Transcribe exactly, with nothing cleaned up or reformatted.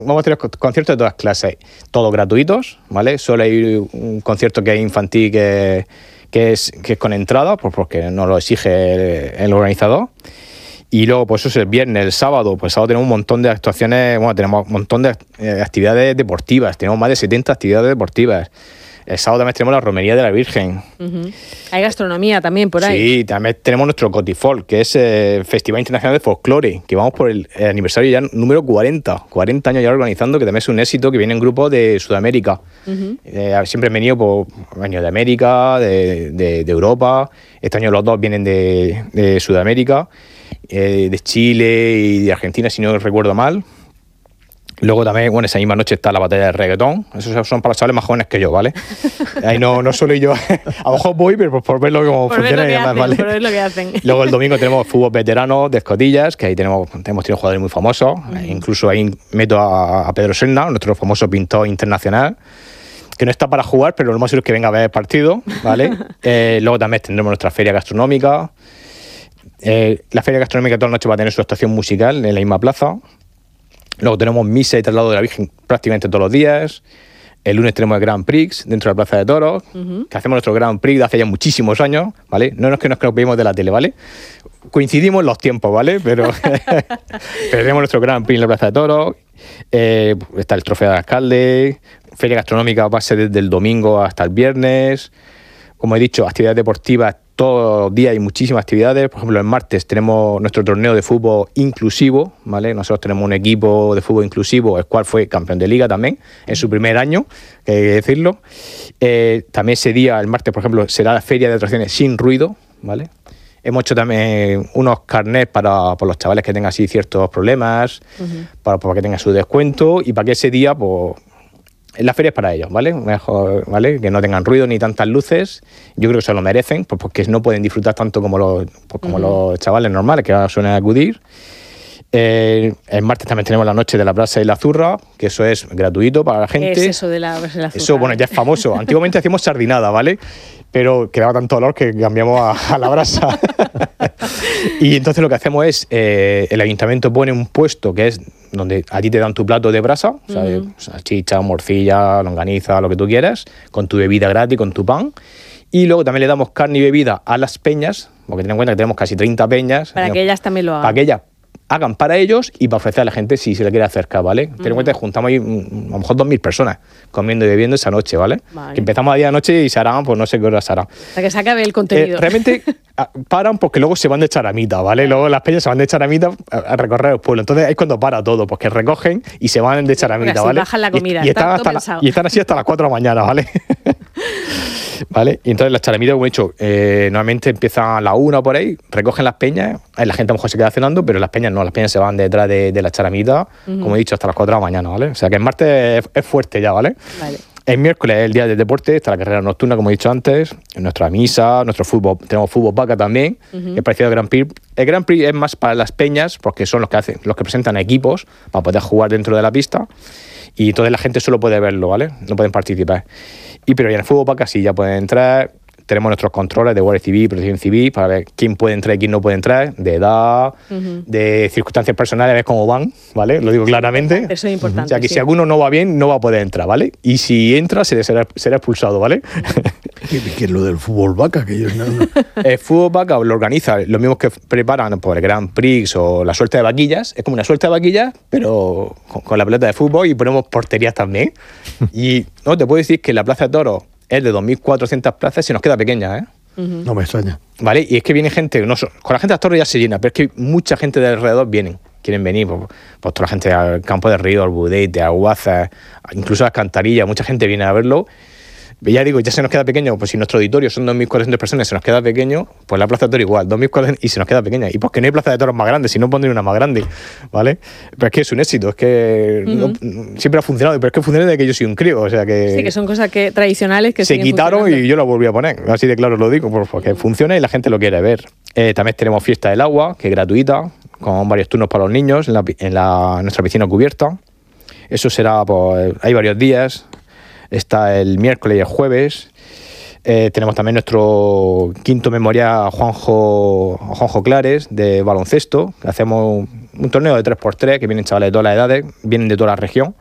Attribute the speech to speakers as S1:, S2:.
S1: Vamos a tener conciertos de todas clases, todos gratuitos, ¿vale? Solo hay un concierto que es infantil que, que, es, que es con entrada, pues porque nos lo exige el, el organizador. Y luego, pues eso es el viernes, el sábado, pues el sábado tenemos un montón de actuaciones, bueno, tenemos un montón de eh, actividades deportivas, tenemos más de setenta actividades deportivas. El sábado también tenemos la romería de la Virgen.
S2: Uh-huh. Hay gastronomía también por ahí.
S1: Sí, también tenemos nuestro Cotifolk, que es el Festival Internacional de Folclore, que vamos por el, el aniversario ya número cuarenta, cuarenta años ya organizando, que también es un éxito, que viene en grupos de Sudamérica. Uh-huh. Eh, siempre han venido, por, han venido de América, de, de, de Europa. Este año los dos vienen de, de Sudamérica, eh, de Chile y de Argentina, si no recuerdo mal. Luego también, bueno, esa misma noche está la batalla de reggaetón. Esos son para los chavales más jóvenes que yo, ¿vale? Ahí no, no solo yo. A lo mejor voy, pero por verlo cómo
S2: por
S1: funciona y demás, ¿vale?
S2: Por ver lo que hacen.
S1: Luego el domingo tenemos fútbol veterano de escotillas, que ahí tenemos, tenemos tenido jugadores muy famosos. Uh-huh. eh, incluso ahí meto a, a Pedro Serna, nuestro famoso pintor internacional, que no está para jugar, pero lo más seguro es que venga a ver el partido, ¿vale? eh, luego también tendremos nuestra feria gastronómica. Eh, la feria gastronómica toda la noche va a tener su actuación musical en la misma plaza. Luego tenemos misa y traslado de la Virgen prácticamente todos los días. El lunes tenemos el Grand Prix dentro de la Plaza de Toros, uh-huh. que hacemos nuestro Grand Prix de hace ya muchísimos años, ¿vale? No es que nos copiemos de la tele, ¿vale? Coincidimos en los tiempos, ¿vale? Pero, pero tenemos nuestro Grand Prix en la Plaza de Toros. Eh, está el trofeo de alcalde. Feria gastronómica va a ser desde el domingo hasta el viernes. Como he dicho, actividades deportivas todos los días, hay muchísimas actividades. Por ejemplo, el martes tenemos nuestro torneo de fútbol inclusivo, ¿vale? Nosotros tenemos un equipo de fútbol inclusivo, el cual fue campeón de liga también, en su primer año, que hay que decirlo. Eh, también ese día, el martes, por ejemplo, será la feria de atracciones sin ruido, ¿vale? Hemos hecho también unos carnets para, para los chavales que tengan así ciertos problemas, uh-huh. para, para que tengan su descuento y para que ese día, pues... La feria es para ellos, ¿vale? Mejor, ¿vale? Que no tengan ruido ni tantas luces. Yo creo que se lo merecen, pues porque no pueden disfrutar tanto como los, pues como uh-huh. los chavales normales que ahora suelen acudir. Eh, el martes también tenemos la noche de la brasa y la zurra, que eso es gratuito para la gente.
S2: ¿Qué es eso de la brasa y la zurra?
S1: Eso, bueno, ya es famoso. Antiguamente hacíamos sardinada, ¿vale? Pero quedaba tanto olor que cambiamos a, a la brasa. Y entonces lo que hacemos es, eh, el ayuntamiento pone un puesto que es donde a ti te dan tu plato de brasa, ¿sabes? Uh-huh. Salchicha, morcilla, longaniza, lo que tú quieras, con tu bebida gratis, con tu pan. Y luego también le damos carne y bebida a las peñas, porque ten en cuenta que tenemos casi treinta peñas.
S2: Para que ellas también lo hagan.
S1: Para que ellas hagan para ellos y para ofrecer a la gente si se le quiere acercar, ¿vale? Uh-huh. Ten en cuenta que juntamos ahí a lo mejor dos mil personas comiendo y bebiendo esa noche, ¿vale? Vale. Que empezamos a día de noche y se harán, pues no sé qué horas harán.
S2: Hasta que se acabe el contenido.
S1: Eh, realmente paran porque luego se van de charamita, ¿vale? Luego las peñas se van de charamita a, a recorrer el pueblo. Entonces ahí es cuando para todo, porque recogen y se van de charamita, ¿vale?
S2: Bajan la comida,
S1: y, y, están hasta la, y están así hasta las cuatro de la mañana, ¿vale? ¿Vale? Y entonces las charamitas, como he dicho, eh, normalmente empiezan a la una por ahí, recogen las peñas, la gente a lo mejor se queda cenando, pero las peñas no, las peñas se van detrás de, de las charamitas, uh-huh. como he dicho, hasta las cuatro de la mañana, ¿vale? O sea que el martes es, es fuerte ya, ¿vale? Vale. El miércoles es el día del deporte, está la carrera nocturna, como he dicho antes, nuestra misa, nuestro fútbol, tenemos fútbol vaca también, uh-huh. es parecido al Grand Prix. El Grand Prix es más para las peñas, porque son los que hacen, los que presentan equipos para poder jugar dentro de la pista, y entonces la gente solo puede verlo, ¿vale? No pueden participar. Y pero ya en el fútbol vaca sí ya pueden entrar. Tenemos nuestros controles de Guardia Civil, Protección Civil, para ver quién puede entrar y quién no puede entrar, de edad, uh-huh. de circunstancias personales, a ver cómo van, ¿vale? Lo digo claramente.
S2: Eso es importante.
S1: O sea, que
S2: sí.
S1: si alguno no va bien, no va a poder entrar, ¿vale? Y si entra, será, será expulsado, ¿vale?
S3: ¿Qué, qué es lo del fútbol vaca? Que yo no, no.
S1: El fútbol vaca lo organiza los mismos que preparan por el Grand Prix o la suelta de vaquillas. Es como una suelta de vaquillas, pero con, con la pelota de fútbol, y ponemos porterías también. Y no te puedo decir que la Plaza de Toros es de dos mil cuatrocientas plazas y se nos queda pequeña, ¿eh?
S3: Uh-huh. No me extraña.
S1: Vale, y es que viene gente, no, con la gente de las Torres ya se llena, pero es que mucha gente de alrededor vienen, quieren venir, pues, pues toda la gente del Campo de Río, al Budete, a Guazas, incluso a las Cantarillas, mucha gente viene a verlo. Ya digo, ya se nos queda pequeño, pues si nuestro auditorio son dos mil cuatrocientas personas y se nos queda pequeño, pues la Plaza de Toros igual, dos mil cuatrocientas y se nos queda pequeña. Y pues que no hay Plaza de Toros más grande, si no pondré una más grande, ¿vale? Pero es que es un éxito, es que uh-huh. no, siempre ha funcionado, pero es que funciona desde que yo soy un crío, o sea que...
S2: Sí, que son cosas que tradicionales que
S1: se quitaron y yo lo volví a poner, así de claro lo digo, porque funciona y la gente lo quiere ver. Eh, también tenemos fiesta del agua, que es gratuita, con varios turnos para los niños en, la, en, la, en nuestra piscina cubierta. Eso será, pues, hay varios días, está el miércoles y el jueves. Eh, tenemos también nuestro quinto memoria Juanjo, Juanjo Clares de baloncesto, que hacemos un, un torneo de tres por tres, que vienen chavales de todas las edades, vienen de toda la región.